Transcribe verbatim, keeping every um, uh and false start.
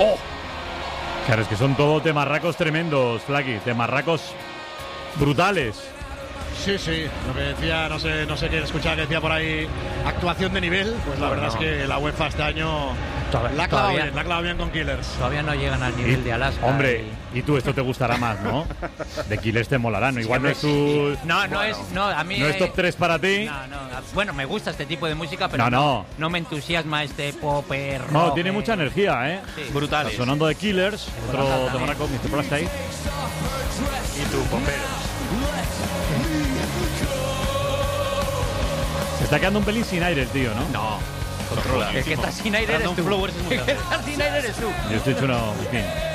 ¡Oh! Claro, es que son todo temarracos tremendos, Flaky. Temarracos brutales. Sí, sí, lo que decía, no sé, no sé qué escuchaba que decía por ahí, actuación de nivel, pues la verdad no. es que la UEFA este año todavía, la ha clavado bien, la ha clavado bien con Killers. Todavía no llegan al nivel y, de Alaska. Hombre, y... y tú esto te gustará más, ¿no? De Killers te molará, ¿no? Igual sí, no es tu... No, no bueno, es, no, a mí... ¿No es top tres para ti? No, no, bueno, me gusta este tipo de música, pero no, no, no, no me entusiasma este pop, rock... No, tiene mucha energía, ¿eh? Sí. Brutal. Sonando de Killers, otro temarraco, mister Plasta ahí. Y tú, bomberos. Se está quedando un pelín sin aire el tío, ¿no? No. Controla. El que está sin aire eres tú. El que está sin aire eres tú. Yo estoy hecho uno...